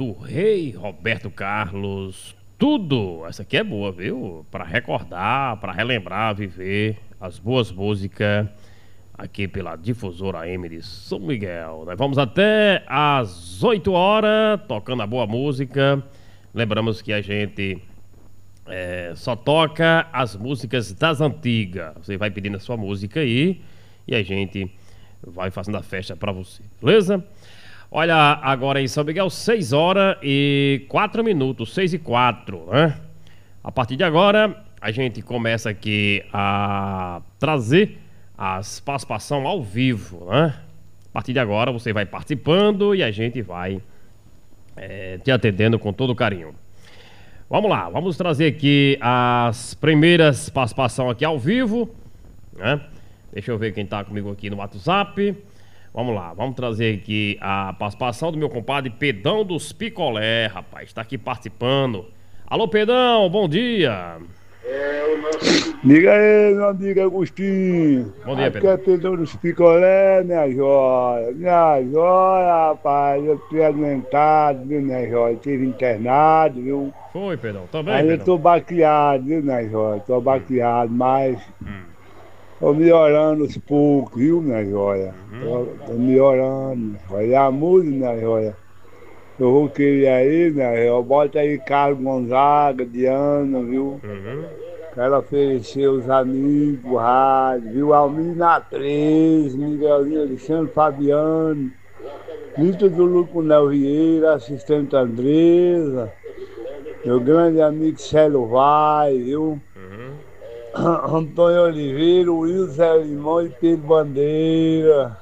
do rei Roberto Carlos. Tudo. Essa aqui é boa, viu? Para recordar, para relembrar, viver as boas músicas aqui pela Difusora AM de São Miguel. Nós vamos até às 8 horas tocando a boa música. Lembramos que a gente só toca as músicas das antigas. Você vai pedindo a sua música aí e a gente vai fazendo a festa pra você, beleza? Olha, agora em São Miguel, 6 horas e 4 minutos, 6 e 4, né? A partir de agora, a gente começa aqui a trazer as participações ao vivo, né? A partir de agora, você vai participando e a gente vai te atendendo com todo carinho. Vamos lá, vamos trazer aqui as primeiras participações aqui ao vivo, né? Deixa eu ver quem tá comigo aqui no WhatsApp. Vamos lá, vamos trazer aqui a participação do meu compadre Pedão dos Picolé, rapaz, está aqui participando. Alô, Pedão, bom dia. Diga aí, meu amigo Agostinho. Bom dia, Aqui Pedão. é Pedão dos Picolé, minha joia. Minha joia, rapaz, eu fui alimentado, viu, minha joia? Tive internado, viu? Foi, Pedão, também, Aí eu Pedão. tô baqueado, viu, minha joia? Tô baqueado, mas tô melhorando aos poucos, viu, minha joia? Tô melhorando. Olha a música, minha joia. Eu vou querer aí, minha joia. Bota aí Carlos Gonzaga, Diana, viu? Quero oferecer os amigos, rádio, viu? Almina 13, Miguelzinho Alexandre Fabiano, Vitor do Lucunel Vieira, assistente Andresa, meu grande amigo Célio Vai, viu? Antônio Oliveira, Wilson Zé Limão e Pedro Bandeira.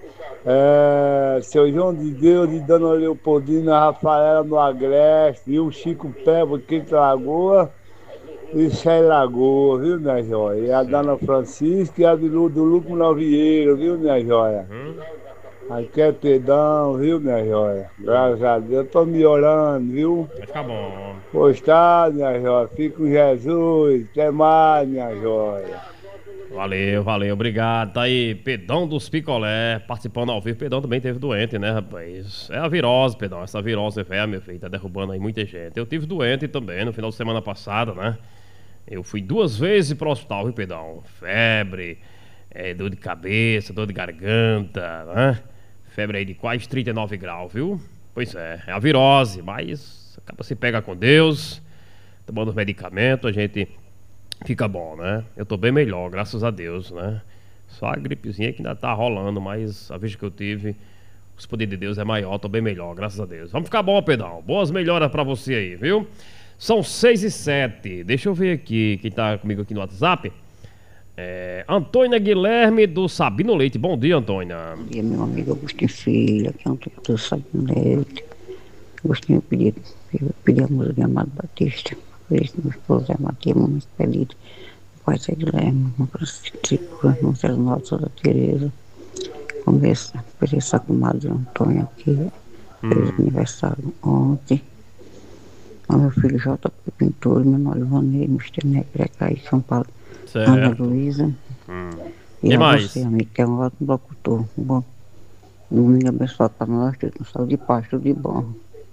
Seu João de Deus e Dona Leopoldina Rafaela no Agreste, viu? Chico Peba, Quinta Lagoa e Cé Lagoa, viu, minha joia? E a Dona Francisca e a do Luco Novieiro, viu, minha joia? Aqui é Pedão, viu, minha joia? Graças a Deus, eu tô melhorando, viu? Vai ficar bom. Gostado, minha joia? Fica com Jesus, até mais, minha joia. Valeu, valeu, obrigado. Tá aí, Pedão dos Picolé, participando ao vivo. Pedão também teve doente, né, rapaz? É a virose, Pedão. Essa virose velha, meu filho, tá derrubando aí muita gente. Eu tive doente também no final de semana passada, né? Eu fui 2 vezes pro hospital, viu, Pedão? Febre, dor de cabeça, dor de garganta, né? Febre aí de quase 39 graus, viu? Pois é a virose, mas acaba se pega com Deus, tomando os medicamentos, a gente fica bom, né? Eu tô bem melhor, graças a Deus, né? Só a gripezinha que ainda tá rolando, mas a vez que eu tive, os poderes de Deus é maior, tô bem melhor, graças a Deus. Vamos ficar bom, Pedão. Boas melhoras pra você aí, viu? São 6 e 7. Deixa eu ver aqui quem tá comigo aqui no WhatsApp. Antônia Guilherme do Sabino Leite. Bom dia, Antônia. Bom dia, meu amigo Agostinho Filho. Aqui é um tipo do Sabino Leite. Agostinho pedi a música de Amado Batista. Por isso, meu esposo é Matheus, muito expedido. O pai é Guilherme, uma Francisco, irmão César Nossa, Santa Tereza. Começa por essa comadre Antônia aqui. Fez aniversário ontem. O meu filho JP Pintor, meu nome Ivanei, Mr. Negre, aí São Paulo. Certo. Ana Luísa. E Quem a mais? você, amigo, que é um ótimo locutor. Bom, domingo abençoado para nós, tudo com saúde e paz, tudo de bom.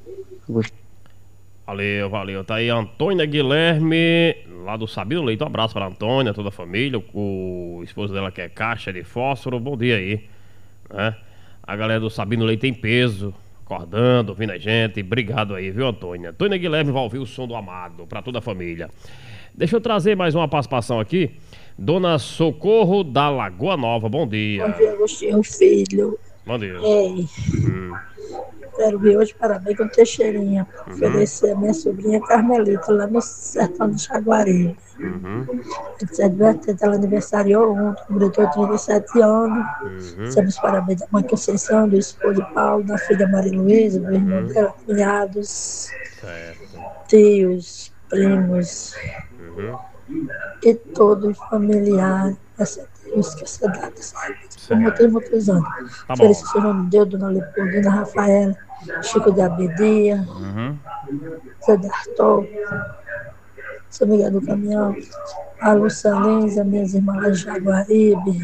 Valeu, valeu. Tá aí a Antônia Guilherme, lá do Sabino Leite. Um abraço pra Antônia, toda a família. O esposo dela que é Caixa de Fósforo. Bom dia aí, né? A galera do Sabino Leite em peso, acordando, ouvindo a gente. Obrigado aí, viu, Antônia? Antônia Guilherme vai ouvir o som do amado pra toda a família. Deixa eu trazer mais uma participação aqui. Dona Socorro da Lagoa Nova. Bom dia. Bom dia, Agostinho Filho. Bom dia. Quero vir hoje parabéns com Teixeirinha, para oferecer a minha sobrinha Carmelita, lá no sertão do Jaguari. Ela aniversariou ontem, completou 37 anos. Recebemos parabéns da mãe Conceição, do esposo de Paulo, da filha Maria Luísa, do irmão dela, cunhados, tios, primos, e todos os familiares. Deus que essa data, sabe? Por muitos anos. Tá bom. Feliz Senhor Deus, Dona Leopoldina, Rafaela, Chico de Abedia, Zé D'Artol, São Miguel do Caminhão, a Lúcia Lins, as minhas irmãs lá de Jaguaribe,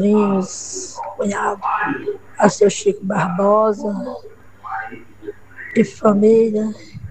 sobrinhos, cunhado, a seu Chico Barbosa, e família.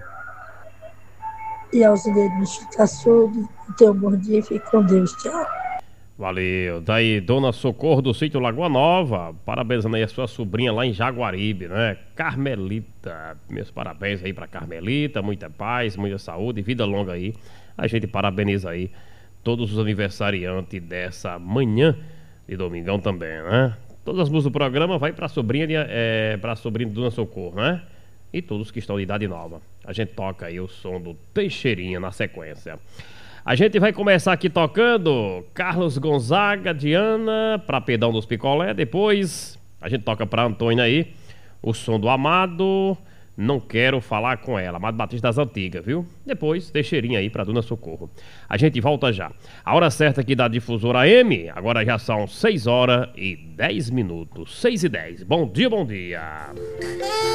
E aos dedos de caçudo. Tenha um bom dia e fique com Deus. Tchau. Valeu. Daí, Dona Socorro do sítio Lagoa Nova, parabenizando aí a sua sobrinha lá em Jaguaribe, né? Carmelita. Meus parabéns aí pra Carmelita, muita paz, muita saúde e vida longa aí. A gente parabeniza aí todos os aniversariantes dessa manhã de domingão também, né? Todas as músicas do programa vai pra sobrinha de Dona Socorro, né? E todos que estão de idade nova. A gente toca aí o som do Teixeirinha na sequência. A gente vai começar aqui tocando Carlos Gonzaga, Diana, pra Pedão dos Picolé. Depois a gente toca pra Antônia aí o som do Amado, Não Quero Falar Com Ela, Amado Batista das Antigas, viu? Depois Teixeirinha aí pra Dona Socorro. A gente volta já. A hora certa aqui da Difusora AM, agora já são 6 horas e 10 minutos. 6 e 10. Bom dia, bom dia.